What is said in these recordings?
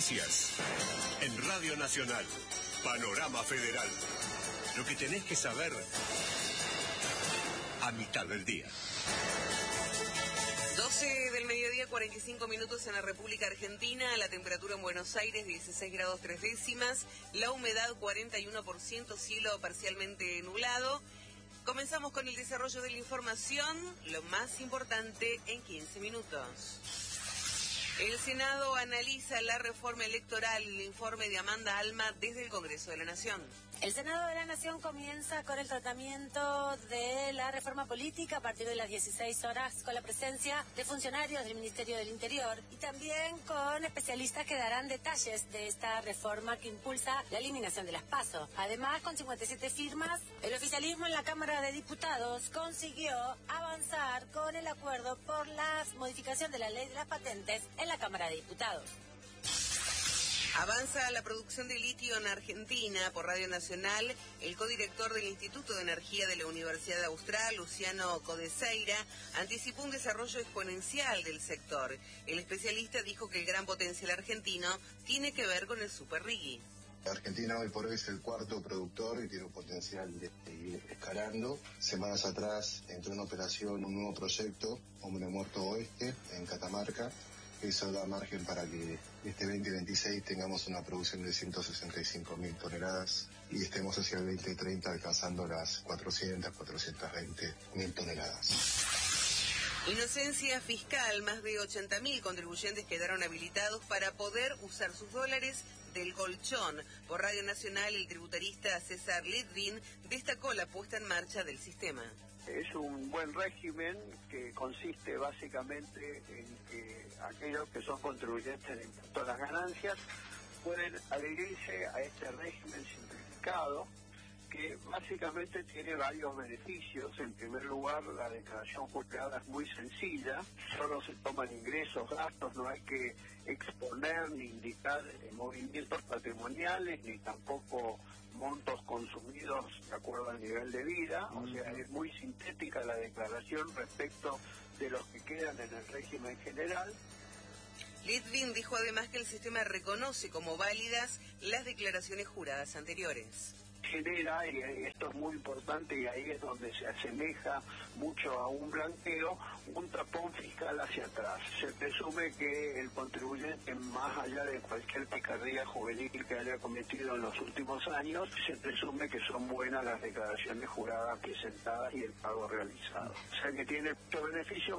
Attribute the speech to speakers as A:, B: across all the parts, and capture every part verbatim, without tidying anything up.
A: Noticias. En Radio Nacional, Panorama Federal. Lo que tenés que saber a mitad del día.
B: doce del mediodía, cuarenta y cinco minutos en la República Argentina, la temperatura en Buenos Aires dieciséis grados tres décimas, la humedad cuarenta y uno por ciento, cielo parcialmente nublado. Comenzamos con el desarrollo de la información, lo más importante en quince minutos. El Senado analiza la reforma electoral, el informe de Amanda Alma desde el Congreso de la Nación.
C: El Senado de la Nación comienza con el tratamiento de la reforma política a partir de las dieciséis horas, con la presencia de funcionarios del Ministerio del Interior y también con especialistas que darán detalles de esta reforma que impulsa la eliminación de las PASO. Además, con cincuenta y siete firmas, el oficialismo en la Cámara de Diputados consiguió avanzar con el acuerdo por la modificación de la ley de las patentes en la Cámara de Diputados.
B: Avanza la producción de litio en Argentina. Por Radio Nacional, el codirector del Instituto de Energía de la Universidad Austral, Luciano Codeseira, anticipó un desarrollo exponencial del sector. El especialista dijo que el gran potencial argentino tiene que ver con el superrigui.
D: Argentina hoy por hoy es el cuarto productor y tiene un potencial de seguir escalando. Semanas atrás entró en operación un nuevo proyecto, Hombre Muerto Oeste, en Catamarca. Eso da margen para que este veinte veintiséis tengamos una producción de ciento sesenta y cinco mil toneladas y estemos hacia el veinte treinta alcanzando las cuatrocientas, cuatrocientas veinte mil toneladas.
B: Inocencia fiscal, más de ochenta mil contribuyentes quedaron habilitados para poder usar sus dólares del colchón. Por Radio Nacional, el tributarista César Litvin destacó la puesta en marcha del sistema.
E: Es un buen régimen que consiste básicamente en que aquellos que son contribuyentes en impuesto a las ganancias pueden adherirse a este régimen simplificado que básicamente tiene varios beneficios. En primer lugar, la declaración jurada es muy sencilla, solo se toman ingresos, gastos, no hay que exponer ni indicar eh, movimientos patrimoniales, ni tampoco montos consumidos de acuerdo al nivel de vida, o sea, es muy sintética la declaración respecto de los que quedan en el régimen general.
B: Litvin dijo además que el sistema reconoce como válidas las declaraciones juradas anteriores.
E: Genera, y esto es muy importante y ahí es donde se asemeja mucho a un blanqueo, un tapón fiscal hacia atrás. Se presume que el contribuyente, más allá de cualquier picardía juvenil que haya cometido en los últimos años, se presume que son buenas las declaraciones juradas presentadas y el pago realizado. O sea que tiene mucho beneficio.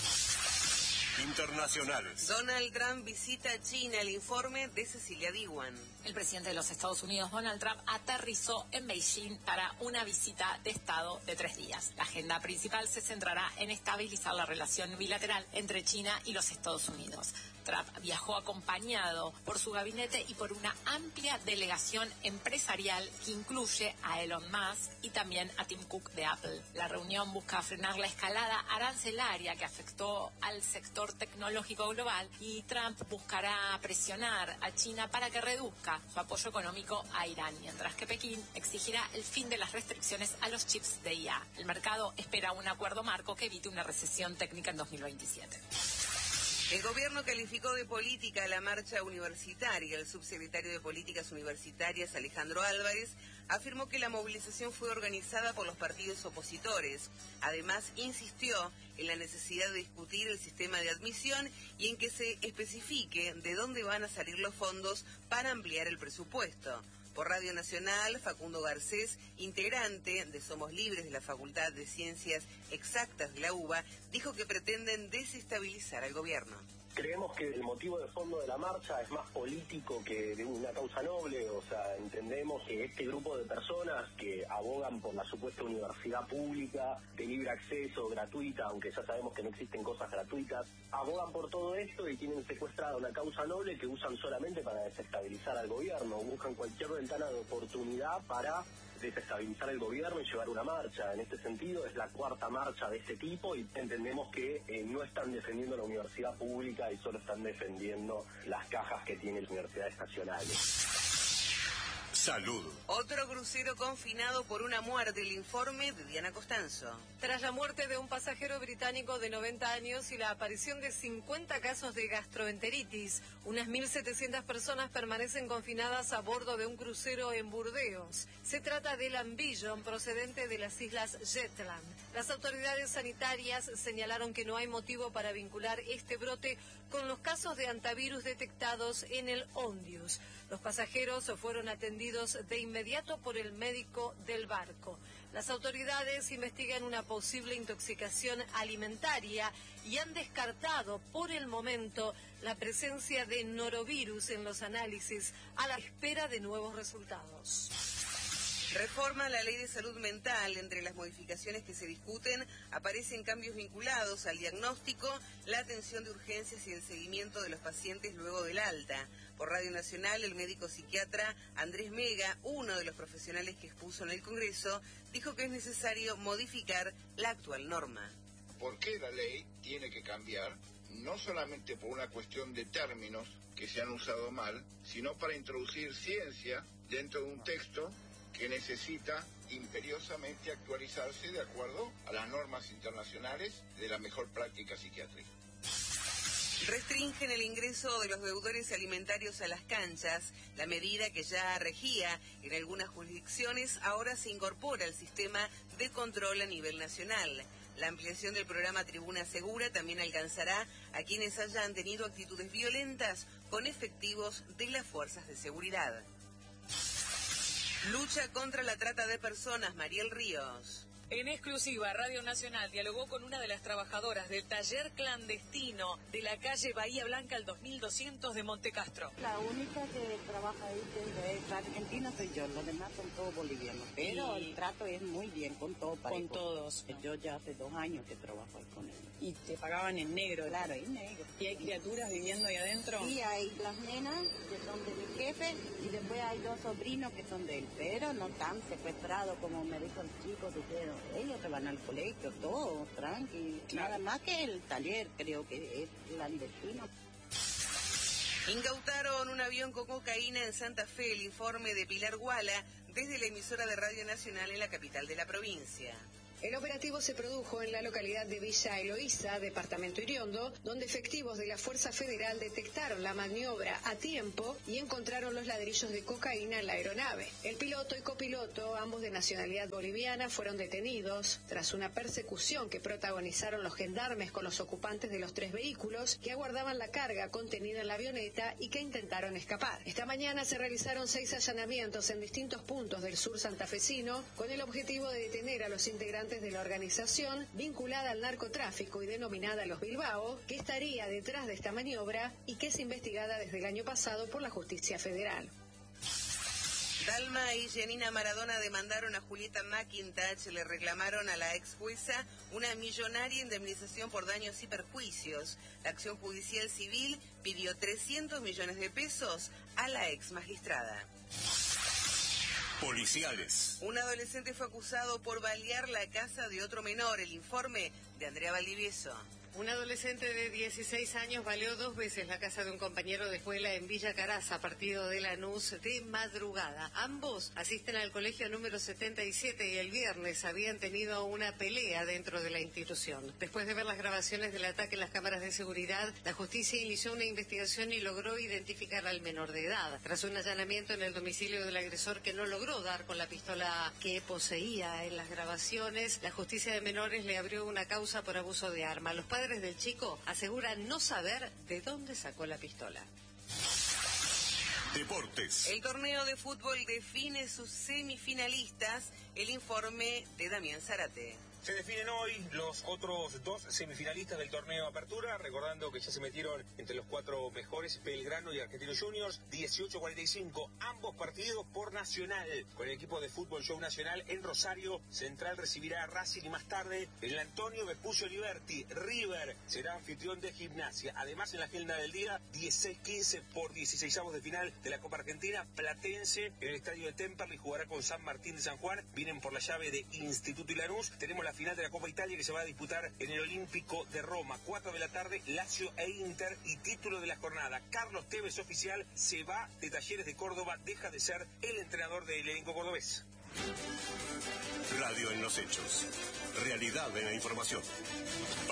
A: Internacionales.
B: Donald Trump visita China, el informe de Cecilia Diwan.
F: El presidente de los Estados Unidos, Donald Trump, aterrizó en Beijing para una visita de Estado de tres días. La agenda principal se centrará en estabilizar la relación bilateral entre China y los Estados Unidos. Trump viajó acompañado por su gabinete y por una amplia delegación empresarial que incluye a Elon Musk y también a Tim Cook de Apple. La reunión busca frenar la escalada arancelaria que afectó al sector tecnológico global y Trump buscará presionar a China para que reduzca su apoyo económico a Irán, mientras que Pekín exigirá el fin de las restricciones a los chips de I A. El mercado espera un acuerdo marco que evite una recesión técnica en dos mil veintisiete.
B: El gobierno calificó de política la marcha universitaria. El subsecretario de Políticas Universitarias, Alejandro Álvarez, afirmó que la movilización fue organizada por los partidos opositores. Además, insistió en la necesidad de discutir el sistema de admisión y en que se especifique de dónde van a salir los fondos para ampliar el presupuesto. Por Radio Nacional, Facundo Garcés, integrante de Somos Libres de la Facultad de Ciencias Exactas de la UBA, dijo que pretenden desestabilizar al gobierno.
G: Creemos que el motivo de fondo de la marcha es más político que de una causa noble, o sea, entendemos que este grupo de personas que abogan por la supuesta universidad pública, de libre acceso, gratuita, aunque ya sabemos que no existen cosas gratuitas, abogan por todo esto y tienen secuestrada una causa noble que usan solamente para desestabilizar al gobierno, buscan cualquier ventana de oportunidad para desestabilizar el gobierno y llevar una marcha. En este sentido, es la cuarta marcha de este tipo y entendemos que eh, no están defendiendo la universidad pública y solo están defendiendo las cajas que tienen las universidades nacionales.
A: Salud.
B: Otro crucero confinado por una muerte, el informe de Diana Costanzo.
H: Tras la muerte de un pasajero británico de noventa años y la aparición de cincuenta casos de gastroenteritis, unas mil setecientas personas permanecen confinadas a bordo de un crucero en Burdeos. Se trata del Ambition, procedente de las islas Shetland. Las autoridades sanitarias señalaron que no hay motivo para vincular este brote con los casos de antivirus detectados en el Ondius. Los pasajeros fueron atendidos de inmediato por el médico del barco. Las autoridades investigan una posible intoxicación alimentaria y han descartado por el momento la presencia de norovirus en los análisis a la espera de nuevos resultados.
B: Reforma la ley de salud mental. Entre las modificaciones que se discuten aparecen cambios vinculados al diagnóstico, la atención de urgencias y el seguimiento de los pacientes luego del alta. Por Radio Nacional, el médico psiquiatra Andrés Mega, uno de los profesionales que expuso en el Congreso, dijo que es necesario modificar la actual norma.
I: ¿Por qué la ley tiene que cambiar? No solamente por una cuestión de términos que se han usado mal, sino para introducir ciencia dentro de un texto que necesita imperiosamente actualizarse de acuerdo a las normas internacionales de la mejor práctica psiquiátrica.
B: Restringen el ingreso de los deudores alimentarios a las canchas. La medida, que ya regía en algunas jurisdicciones, ahora se incorpora al sistema de control a nivel nacional. La ampliación del programa Tribuna Segura también alcanzará a quienes hayan tenido actitudes violentas con efectivos de las fuerzas de seguridad. Lucha contra la trata de personas, Mariel Ríos.
H: En exclusiva, Radio Nacional dialogó con una de las trabajadoras del taller clandestino de la calle Bahía Blanca al dos mil doscientos de Montecastro.
J: La única que trabaja ahí desde Argentina soy yo, los demás son todos bolivianos. Pero y... el trato es muy bien con todos.
H: Con todos.
J: Yo ya hace dos años que trabajo ahí con ellos.
H: ¿Y te pagaban en negro?
J: Claro, en negro.
H: ¿Y hay criaturas viviendo ahí adentro?
J: Sí, hay las nenas que son de mi jefe y después hay dos sobrinos que son de él, pero no tan secuestrados como me dijo el chico, dijeron. Ellos se van al colegio, todo, tranqui. Claro. Nada más que el taller, creo que es clandestino.
B: Incautaron un avión con cocaína en Santa Fe. El informe de Pilar Guala desde la emisora de Radio Nacional en la capital de la provincia.
K: El operativo se produjo en la localidad de Villa Eloísa, departamento Iriondo, donde efectivos de la Fuerza Federal detectaron la maniobra a tiempo y encontraron los ladrillos de cocaína en la aeronave. El piloto y copiloto, ambos de nacionalidad boliviana, fueron detenidos tras una persecución que protagonizaron los gendarmes con los ocupantes de los tres vehículos que aguardaban la carga contenida en la avioneta y que intentaron escapar. Esta mañana se realizaron seis allanamientos en distintos puntos del sur santafesino con el objetivo de detener a los integrantes de la organización vinculada al narcotráfico y denominada Los Bilbao, que estaría detrás de esta maniobra y que es investigada desde el año pasado por la Justicia Federal.
B: Dalma y Janina Maradona demandaron a Julieta McIntosh, le reclamaron a la ex jueza una millonaria indemnización por daños y perjuicios. La acción judicial civil pidió trescientos millones de pesos a la ex magistrada.
A: Policiales.
B: Un adolescente fue acusado por balear la casa de otro menor. El informe de Andrea Valdivieso.
H: Un adolescente de dieciséis años baleó dos veces la casa de un compañero de escuela en Villa Caraza, partido de Lanús, de madrugada. Ambos asisten al colegio número setenta y siete y el viernes habían tenido una pelea dentro de la institución. Después de ver las grabaciones del ataque en las cámaras de seguridad, la justicia inició una investigación y logró identificar al menor de edad. Tras un allanamiento en el domicilio del agresor que no logró dar con la pistola que poseía en las grabaciones, la justicia de menores le abrió una causa por abuso de arma. Los padres del chico aseguran no saber de dónde sacó la pistola.
A: Deportes.
B: El torneo de fútbol define sus semifinalistas. El informe de Damián Zárate.
L: Se definen hoy los otros dos semifinalistas del torneo Apertura, recordando que ya se metieron entre los cuatro mejores Belgrano y Argentinos Juniors, dieciocho a cuarenta y cinco, ambos partidos por Nacional. Con el equipo de Fútbol Show Nacional en Rosario, Central recibirá a Racing y más tarde el Antonio Vespucio Liberty. River será anfitrión de Gimnasia. Además, en la agenda del día, dieciséis quince por dieciseisavos de final de la Copa Argentina, Platense en el estadio de Temperley jugará con San Martín de San Juan. Vienen por la llave de Instituto y Lanús. Tenemos la la final de la Copa Italia que se va a disputar en el Olímpico de Roma. cuatro de la tarde, Lazio e Inter y título de la jornada. Carlos Tevez oficial se va de Talleres de Córdoba, deja de ser el entrenador del elenco cordobés.
A: Radio en los hechos. Realidad en la información.